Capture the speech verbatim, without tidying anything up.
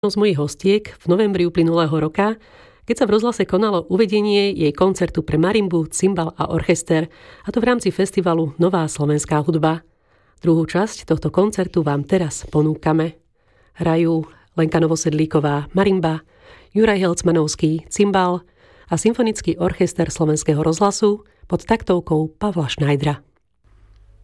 Z mojich hostiek v novembri uplynulého roka, keď sa v rozhlase konalo uvedenie jej koncertu pre marimbu, cimbal a orchester, a to v rámci festivalu Nová slovenská hudba. Druhú časť tohto koncertu vám teraz ponúkame. Hrajú Lenka Novosedlíková marimba, Juraj Helcmanovský cimbal a Symfonický orchester Slovenského rozhlasu pod taktovkou Pavla Schneidera.